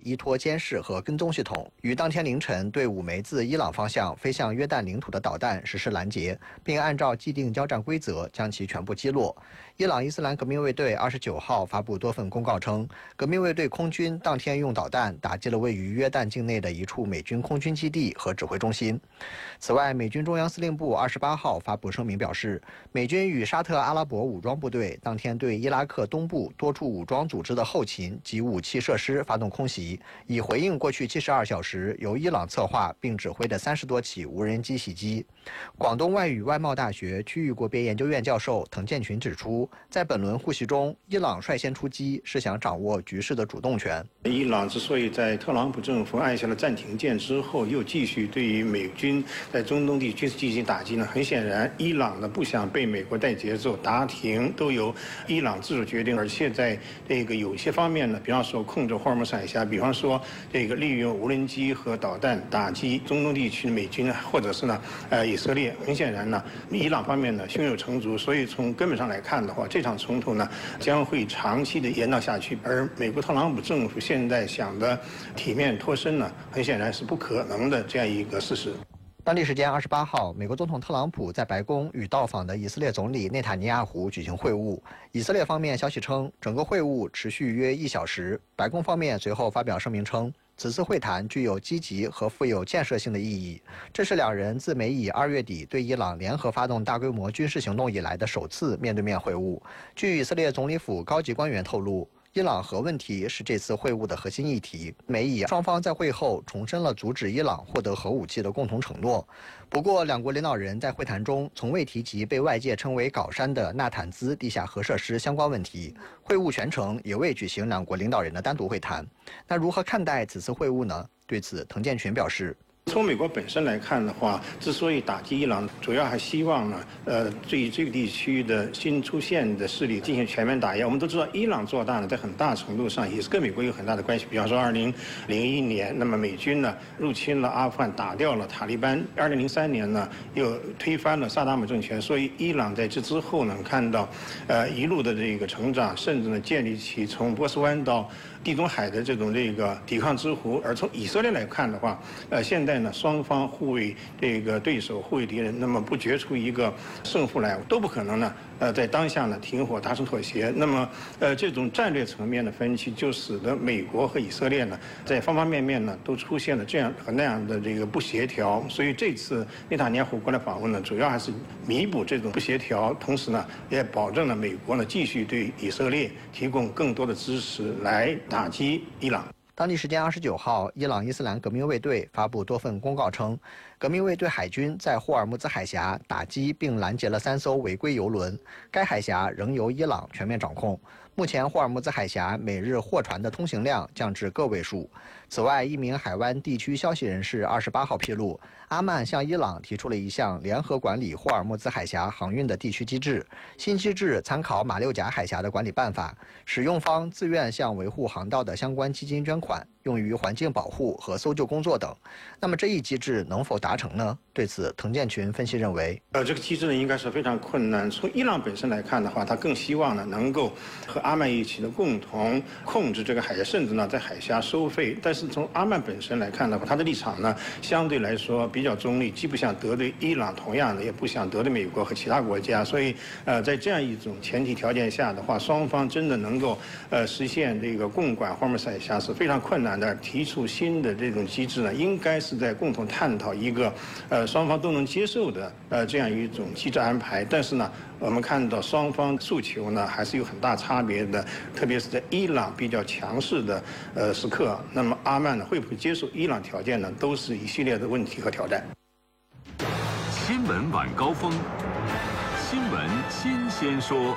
依托监视和跟踪系统，于当天凌晨对5枚自伊朗方向飞向约旦领土的导弹实施拦截，并按照既定交战规则将其全部击落。伊朗伊斯兰革命卫队29号发布多份公告称，革命卫队空军当天用导弹打击了位于约旦境内的一处美军空军基地和指挥中心。此外，美军中央司令部28号发布声明表示，美军与沙特阿拉伯武装部队当天对伊拉克东部多处武装组织的后勤及武器设施发动空袭，以回应过去72小时由伊朗策划并指挥的30多起无人机袭击。广东外语外贸大学区域国别研究院教授滕建群指出，在本轮互袭中，伊朗率先出击，是想掌握局势的主动权。 伊朗之所以在特朗普政府按下了暂停键之后，又继续对于美军在中东地区进行打击呢，很显然，伊朗呢不想被美国带节奏，打停都由伊朗自主决定，而且在这个有些方面呢，比方说控制霍尔木兹海峡，比方说这个利用无人机和导弹打击中东地区的美军，或者是呢以色列，很显然呢，伊朗方面呢胸有成竹，所以从根本上来看的话，这场冲突呢将会长期的延宕下去，而美国特朗普政府现在想的体面脱身呢，很显然是不可能的这样一个事实。 当地时间28号，美国总统特朗普在白宫与到访的以色列总理内塔尼亚胡举行会晤。以色列方面消息称，整个会晤持续约1小时。白宫方面随后发表声明称，此次会谈具有积极和富有建设性的意义，这是两人自美以2月底对伊朗联合发动大规模军事行动以来的首次面对面会晤。据以色列总理府高级官员透露，伊朗核问题是这次会晤的核心议题，美以双方在会后重申了阻止伊朗获得核武器的共同承诺。不过，两国领导人在会谈中从未提及被外界称为“搞山”的纳坦兹地下核设施相关问题。会晤全程也未举行两国领导人的单独会谈。那如何看待此次会晤呢？对此，滕建群表示， 从美国本身来看的话，之所以打击伊朗，主要还希望呢，对这个地区的新出现的势力进行全面打压。我们都知道，伊朗做大呢，在很大程度上也是跟美国有很大的关系。比方说，2001年，那么美军呢入侵了阿富汗，打掉了塔利班；2003年呢又推翻了萨达姆政权。所以，伊朗在这之后呢，看到，一路的这个成长，甚至呢建立起从波斯湾到地中海的这种抵抗之湖。而从以色列来看的话，现在呢双方互为这个对手，互为敌人，那么不决出一个胜负来都不可能呢。在当下呢停火达成妥协，那么这种战略层面的分歧，就使得美国和以色列呢在方方面面呢都出现了这样和那样的这个不协调。所以这次内塔尼亚胡过来访问呢，主要还是弥补这种不协调，同时呢也保证了美国呢继续对以色列提供更多的支持来打击伊朗。 当地时间29号，伊朗伊斯兰革命卫队发布多份公告称，革命卫队海军在霍尔木兹海峡打击并拦截了3艘违规油轮，该海峡仍由伊朗全面掌控。目前，霍尔木兹海峡每日货船的通行量降至个位数。此外，一名海湾地区消息人士28号披露，阿曼向伊朗提出了一项联合管理霍尔木兹海峡航运的地区机制。新机制参考马六甲海峡的管理办法，使用方自愿向维护航道的相关基金捐款，用于环境保护和搜救工作等。那么这一机制能否达成呢？对此，滕建群分析认为， 这个机制呢应该是非常困难。从伊朗本身来看的话，他更希望呢能够和阿曼一起的共同控制这个海峡，甚至呢在海峡收费。但是从阿曼本身来看的话，他的立场呢相对来说比较中立，既不想得罪伊朗，同样的也不想得罪美国和其他国家。所以在这样一种前提条件下的话，双方真的能够实现这个共管霍尔木兹海峡是非常困难的。提出新的这种机制呢，应该是在共同探讨一个双方都能接受的这样一种机制安排。但是呢，我们看到双方诉求呢还是有很大差别的，特别是在伊朗比较强势的时刻，那么阿曼呢会不会接受伊朗条件呢，都是一系列的问题和挑战。 新闻晚高峰，新闻新鲜说。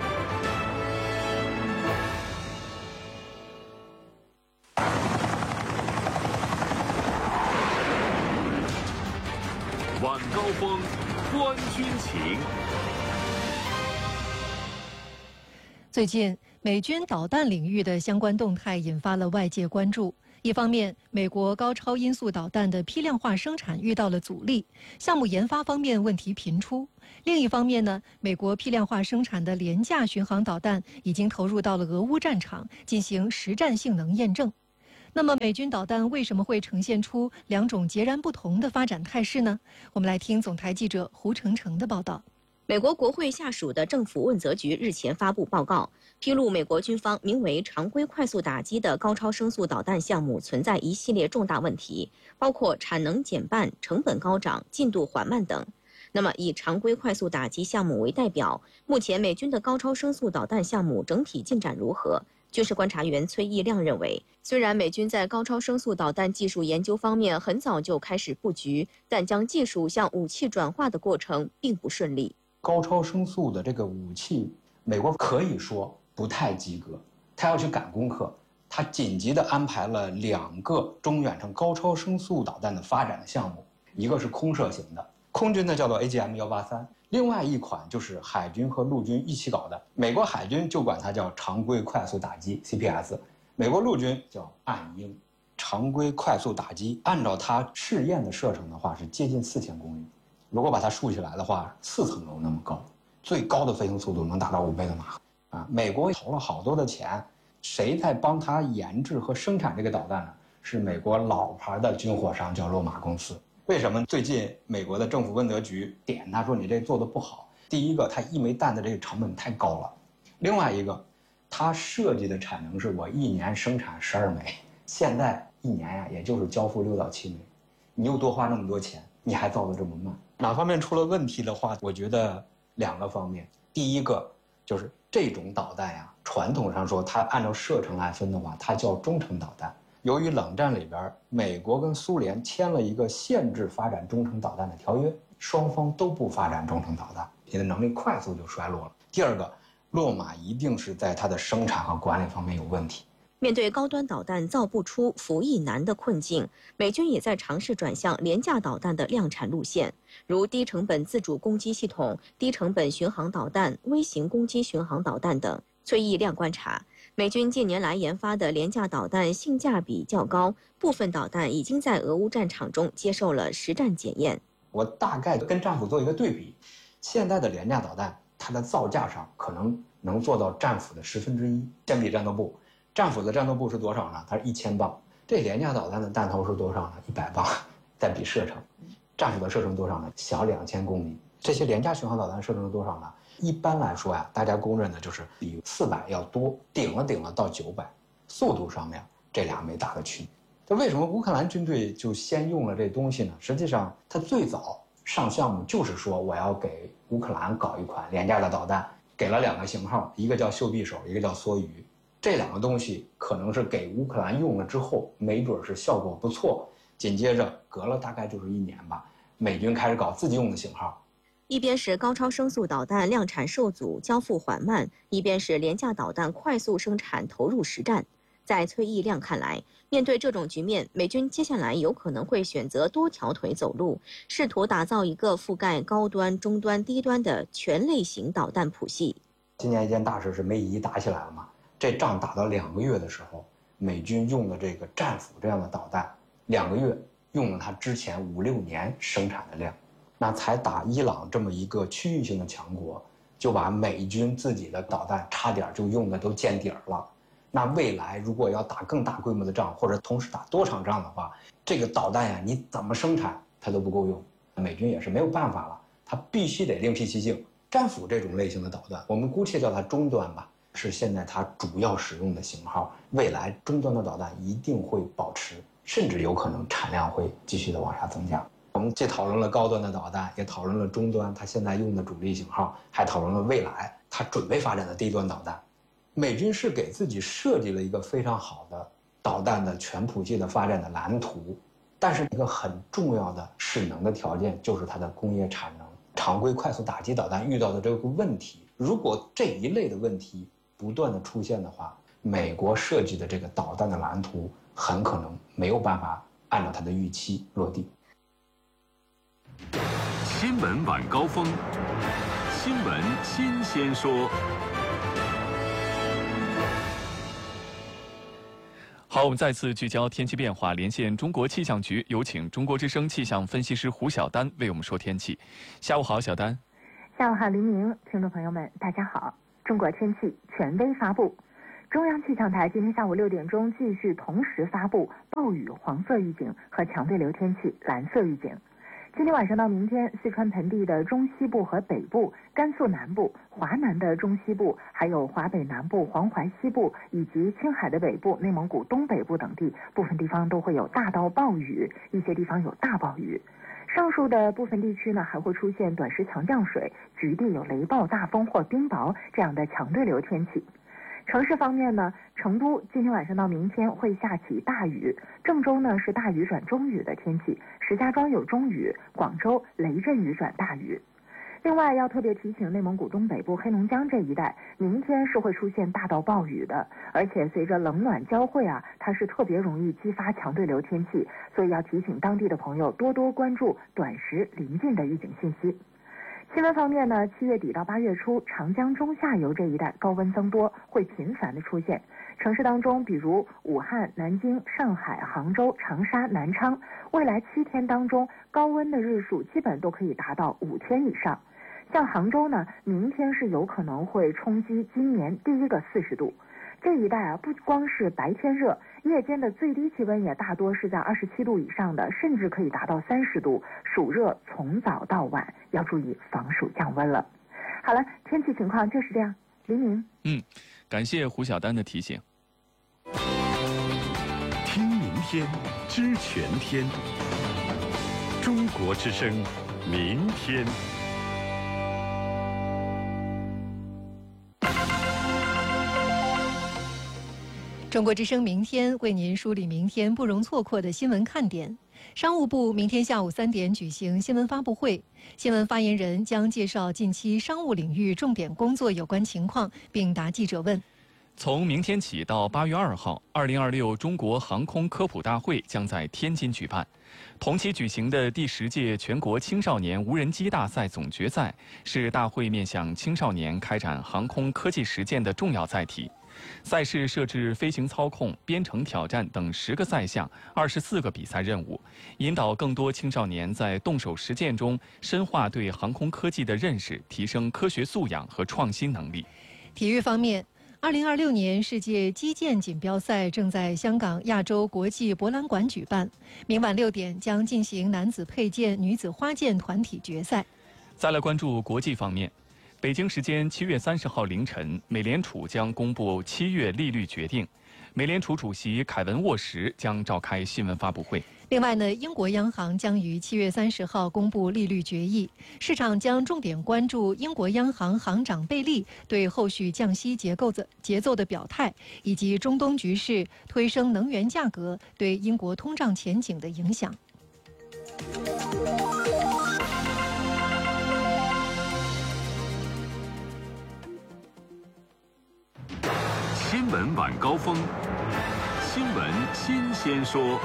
晚高峰，观军情。 最近，美军导弹领域的相关动态引发了外界关注。一方面，美国高超音速导弹的批量化生产遇到了阻力，项目研发方面问题频出；另一方面呢，美国批量化生产的廉价巡航导弹已经投入到了俄乌战场进行实战性能验证。 那么美军导弹为什么会呈现出两种截然不同的发展态势呢？我们来听总台记者胡成成的报道。 美国国会下属的政府问责局日前发布报告，披露美国军方名为常规快速打击的高超声速导弹项目存在一系列重大问题，包括产能减半、成本高涨、进度缓慢等。那么，以常规快速打击项目为代表，目前美军的高超声速导弹项目整体进展如何？军事观察员崔义亮认为，虽然美军在高超声速导弹技术研究方面很早就开始布局，但将技术向武器转化的过程并不顺利。 高超声速的这个武器，美国可以说不太及格，他要去赶功课，他紧急地安排了2个中远程高超声速导弹的发展的项目，一个是空射型的，空军的叫做 AGM-183，另外一款就是海军和陆军一起搞的，美国海军就管它叫常规快速打击 CPS， 美国陆军叫暗鹰。常规快速打击按照它试验的射程的话是接近4000公里。如果把它竖起来的话，4层楼那么高，最高的飞行速度能达到5倍的马赫啊！美国投了好多的钱，谁在帮他研制和生产这个导弹呢？是美国老牌的军火商，叫洛马公司。为什么最近美国的政府问责局点他说你这做的不好？第一个，它1枚弹的这个成本太高了；另外一个，它设计的产能是我1年生产12枚，现在1年呀，也就是交付6到7枚，你又多花那么多钱，你还造得这么慢。哪方面出了问题的话，我觉得2个方面。第一个就是这种导弹呀，传统上说它按照射程来分的话，它叫中程导弹。由于冷战里边，美国跟苏联签了一个限制发展中程导弹的条约，双方都不发展中程导弹，你的能力快速就衰落了。第二个，洛马一定是在它的生产和管理方面有问题。 面对高端导弹造不出、服役难的困境，美军也在尝试转向廉价导弹的量产路线，如低成本自主攻击系统、低成本巡航导弹、微型攻击巡航导弹等。崔义亮观察，美军近年来研发的廉价导弹性价比较高，部分导弹已经在俄乌战场中接受了实战检验。 我大概跟战斧做一个对比，现在的廉价导弹，它的造价上可能能做到战斧的1/10，相比战斗部。战斧的战斗部是多少呢？它是1000磅。这廉价导弹的弹头是多少呢？100磅。再比射程，战斧的射程多少呢？小2000公里。这些廉价巡航导弹射程是多少呢？一般来说呀，大家公认的就是比400要多，顶了到900。速度上面这俩没大的区别。这为什么乌克兰军队就先用了这东西呢？实际上，它最早上项目就是说我要给乌克兰搞一款廉价的导弹，给了2个型号，一个叫袖匕首，一个叫梭鱼。这2个东西可能是给乌克兰用了之后，没准是效果不错。紧接着隔了大概就是1年吧，美军开始搞自己用的型号。 一边是高超声速导弹量产受阻、交付缓慢，一边是廉价导弹快速生产投入实战。在崔义亮看来，面对这种局面，美军接下来有可能会选择多条腿走路，试图打造一个覆盖高端、中端、低端的全类型导弹谱系。 今年一件大事是梅姨打起来了嘛？这仗打到2个月的时候，美军用的这个战斧这样的导弹，2个月用了它之前5、6年生产的量。那才打伊朗这么一个区域性的强国，就把美军自己的导弹差点就用的都见底儿了。那未来如果要打更大规模的仗，或者同时打多场仗的话，这个导弹呀，你怎么生产它都不够用。美军也是没有办法了，它必须得另辟蹊径。战斧这种类型的导弹，我们姑且叫它中端吧，是现在它主要使用的型号。未来中端的导弹一定会保持，甚至有可能产量会继续的往下增加。我们既讨论了高端的导弹，也讨论了中端它现在用的主力型号，还讨论了未来它准备发展的低端导弹。美军是给自己设计了一个非常好的导弹的全谱系的发展的蓝图，但是一个很重要的势能的条件就是它的工业产能。常规快速打击导弹遇到的这个问题，如果这一类的问题不断的出现的话，美国设计的这个导弹的蓝图很可能没有办法按照它的预期落地。 新闻晚高峰，新闻新鲜说。 好，我们再次聚焦天气变化，连线中国气象局，有请中国之声气象分析师胡晓丹为我们说天气。下午好，小丹。 下午好，黎明，听众朋友们，大家好。中国天气权威发布， 中央气象台今天下午6点钟继续同时发布暴雨黄色预警和强对流天气蓝色预警。今天晚上到明天，四川盆地的中西部和北部、甘肃南部、华南的中西部，还有华北南部、黄淮西部以及青海的北部、内蒙古东北部等地，部分地方都会有大到暴雨，一些地方有大暴雨。上述的部分地区呢，还会出现短时强降水，局地有雷暴、大风或冰雹这样的强对流天气。城市方面呢，成都今天晚上到明天会下起大雨，郑州呢是大雨转中雨的天气，石家庄有中雨，广州雷阵雨转大雨。另外要特别提醒内蒙古东北部、黑龙江这一带，明天是会出现大到暴雨的，而且随着冷暖交汇它是特别容易激发强对流天气，所以要提醒当地的朋友多多关注短时临近的预警信息。新闻方面呢，7月底到8月初，长江中下游这一带高温增多，会频繁的出现。城市当中，比如武汉、南京、上海、杭州、长沙、南昌，未来7天当中，高温的日数基本都可以达到5天以上。像杭州呢，明天是有可能会冲击今年第一个40度。这一带不光是白天热，夜间的最低气温也大多是在27度以上的，甚至可以达到30度，暑热从早到晚，要注意防暑降温了。好了，天气情况就是这样。黎明。 感谢胡晓丹的提醒。 听明天，知全天。中国之声，明天。 中国之声明天为您梳理明天不容错过的新闻看点。商务部明天下午3点举行新闻发布会，新闻发言人将介绍近期商务领域重点工作有关情况，并答记者问。 从明天起到8月2号，2026中国航空科普大会将在天津举办。同期举行的第10届全国青少年无人机大赛总决赛，是大会面向青少年开展航空科技实践的重要载体。赛事设置飞行操控、编程挑战等10个赛项、24个比赛任务，引导更多青少年在动手实践中深化对航空科技的认识，提升科学素养和创新能力。 体育方面，2026年世界击剑锦标赛正在香港亚洲国际博览馆举办，明晚6点将进行男子佩剑、女子花剑团体决赛。 再来关注国际方面。北京时间7月30号凌晨，美联储将公布7月利率决定。美联储主席凯文·沃什将召开新闻发布会。 另外呢，英国央行将于7月30号公布利率决议，市场将重点关注英国央行行长贝利对后续降息节奏的表态，以及中东局势推升能源价格对英国通胀前景的影响。 新闻晚高峰，新闻新鲜说。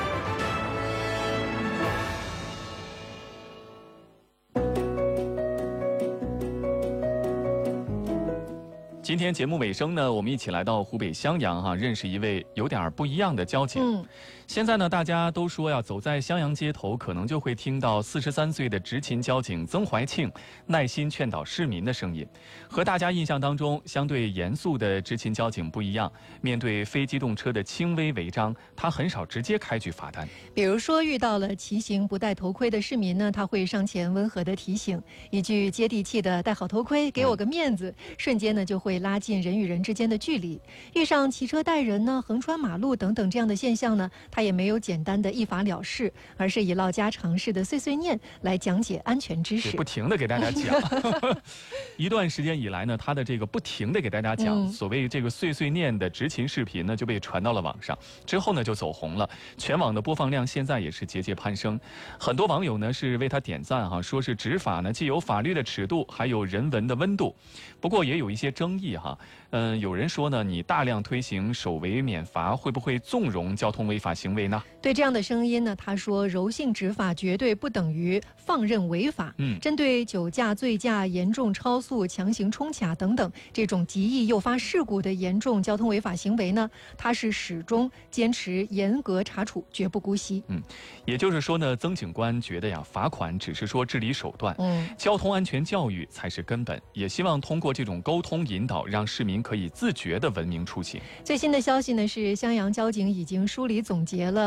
今天节目尾声呢，我们一起来到湖北襄阳认识一位有点不一样的交警。现在呢，大家都说走在襄阳街头，可能就会听到43岁的执勤交警曾怀庆耐心劝导市民的声音。和大家印象当中相对严肃的执勤交警不一样，面对非机动车的轻微违章，他很少直接开具罚单。 比如说遇到了骑行不戴头盔的市民呢，他会上前温和的提醒，一句接地气的戴好头盔，给我个面子，瞬间呢就会拉近人与人之间的距离。遇上骑车带人呢、横穿马路等等这样的现象呢，他也没有简单的一罚了事，而是以唠家常式的碎碎念来讲解安全知识， 不停的给大家讲。一段时间以来呢，他的这个不停的给大家讲所谓这个碎碎念的执勤视频呢，就被传到了网上，之后呢就走红了，全网的播放量现在也是节节攀升。很多网友呢是为他点赞说是执法呢既有法律的尺度，还有人文的温度。不过也有一些争议有人说呢，你大量推行首违免罚，会不会纵容交通违法行为呢？ 对这样的声音呢，他说柔性执法绝对不等于放任违法。针对酒驾、醉驾、严重超速、强行冲卡等等这种极易诱发事故的严重交通违法行为呢，他是始终坚持严格查处，绝不姑息。 也就是说呢，曾警官觉得罚款只是说治理手段，交通安全教育才是根本。也希望通过这种沟通引导， 让市民可以自觉地文明出行。 最新的消息呢是，襄阳交警已经梳理总结了